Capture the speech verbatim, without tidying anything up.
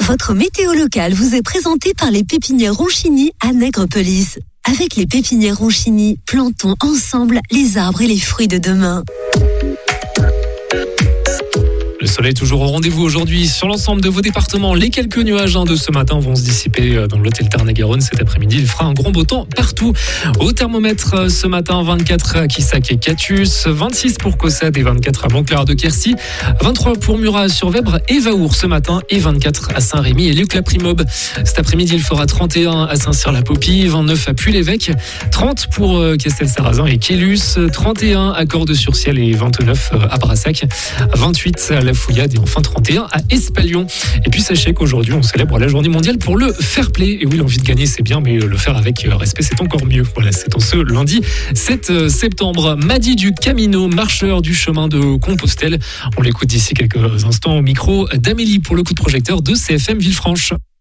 Votre météo locale vous est présentée par les pépinières Ronchini à Nègrepelisse. Avec les pépinières Ronchini, plantons ensemble les arbres et les fruits de demain. Le soleil est toujours au rendez-vous aujourd'hui sur l'ensemble de vos départements. Les quelques nuages hein, de ce matin vont se dissiper dans le Lot et le Tarn-et-Garonne. Cet après-midi, il fera un grand beau temps partout. Au thermomètre ce matin, vingt-quatre à Quissac et Catus, vingt-six pour Caussade et vingt-quatre à Montclar de Quercy, vingt-trois pour Murat-sur-Vèbre et Vaour ce matin et vingt-quatre à Saint-Rémy et Luc-la-Primobe. Cet après-midi, il fera trente et un à Saint-Cyr-la-Popie, vingt-neuf à Puy-l'Évêque, trente pour Castel-Sarrazin et Quélus, trente et un à Cordes-sur-Ciel et vingt-neuf à Brassac, vingt-huit à La Fouillade et enfin trente et un à Espalion. Et puis sachez qu'aujourd'hui on célèbre la journée mondiale pour le fair play. Et oui, l'envie de gagner c'est bien, mais le faire avec respect c'est encore mieux. Voilà, c'est en ce lundi sept septembre. Madi du Camino, marcheur du chemin de Compostelle. On l'écoute d'ici quelques instants au micro d'Amélie pour le coup de projecteur de C F M Villefranche.